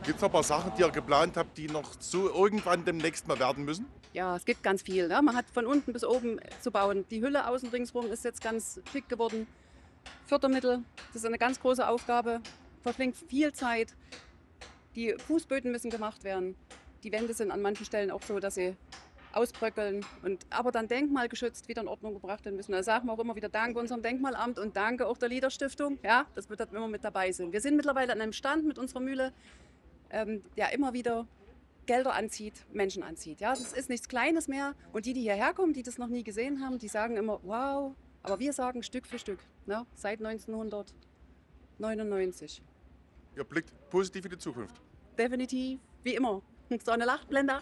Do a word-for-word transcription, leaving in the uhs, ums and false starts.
Gibt es noch ein paar Sachen, die ihr geplant habt, die noch so irgendwann demnächst mal werden müssen? Ja, es gibt ganz viel. Ne? Man hat von unten bis oben zu bauen. Die Hülle außen ringsrum ist jetzt ganz schick geworden. Fördermittel, das ist eine ganz große Aufgabe, verschlingt viel Zeit. Die Fußböden müssen gemacht werden. Die Wände sind an manchen Stellen auch so, dass sie ausbröckeln und aber dann denkmalgeschützt wieder in Ordnung gebracht werden müssen. Da sagen wir auch immer wieder Danke unserem Denkmalamt und Danke auch der Liederstiftung. Ja, das wird dann immer mit dabei sein. Wir sind mittlerweile an einem Stand mit unserer Mühle, ähm, der immer wieder Gelder anzieht, Menschen anzieht. Ja, das ist nichts Kleines mehr. Und die, die hierher kommen, die das noch nie gesehen haben, die sagen immer, wow. Aber wir sagen Stück für Stück, ne? Seit neunzehnhundertneunundneunzig. Ihr blickt positiv in die Zukunft. Definitiv, wie immer. So eine Lacht, Blender.